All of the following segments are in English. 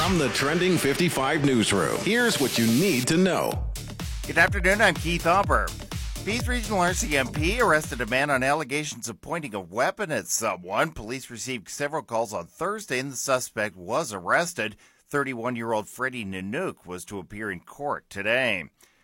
From the Trending 55 newsroom, here's what you need to know. Good afternoon, I'm Keith Hopper. Peace Regional RCMP arrested a man on allegations of pointing a weapon at someone. Police received several calls on Thursday and the suspect was arrested. 31-year-old Freddie Nanook was to appear in court today.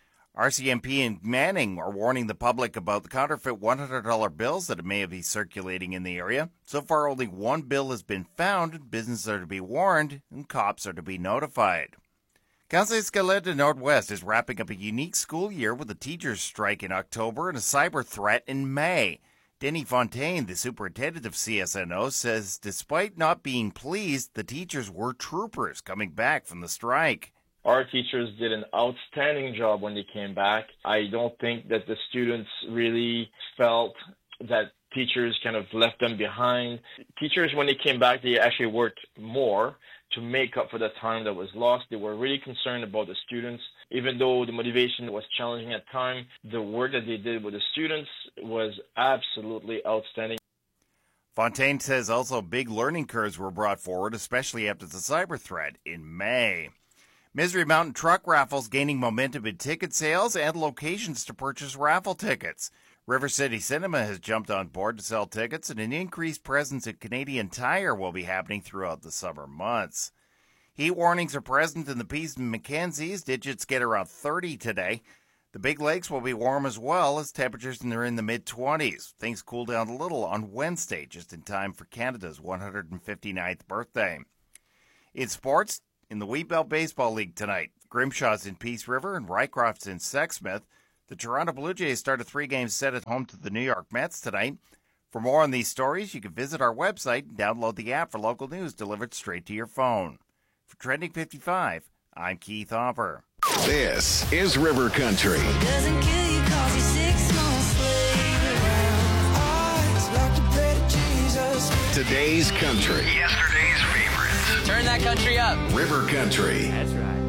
RCMP and Manning are warning the public about the counterfeit $100 bills that may be circulating in the area. So far, only one bill has been found. Businesses are to be warned and cops are to be notified. Council Escalade Northwest is wrapping up a unique school year with a teachers' strike in October and a cyber threat in May. Denny Fontaine, the superintendent of CSNO, says despite not being pleased, the teachers were troopers coming back from the strike. Our teachers did an outstanding job when they came back. I don't think that the students really felt that teachers kind of left them behind. Teachers, when they came back, they actually worked more to make up for the time that was lost. They were really concerned about the students. Even though the motivation was challenging at times, the work that they did with the students was absolutely outstanding. Fontaine says also big learning curves were brought forward, especially after the cyber threat in May. Misery Mountain truck raffles gaining momentum in ticket sales and locations to purchase raffle tickets. River City Cinema has jumped on board to sell tickets, and an increased presence at Canadian Tire will be happening throughout the summer months. Heat warnings are present in the Peace and Mackenzies. Digits get around 30 today. The Big Lakes will be warm as well as temperatures are in the mid-20s. Things cool down a little on Wednesday, just in time for Canada's 159th birthday. In sports, in the Wheatbelt Baseball League tonight, Grimshaw's in Peace River and Rycroft's in Sexsmith. The Toronto Blue Jays start a 3-game set at home to the New York Mets tonight. For more on these stories, you can visit our website and download the app for local news delivered straight to your phone. For Trending 55, I'm Keith Hopper. This is River Country. Doesn't kill you 'cause you're 6 months later. Eyes like to pray to Jesus. Today's country. Yesterday's favorites. Turn that country up. River Country. That's right.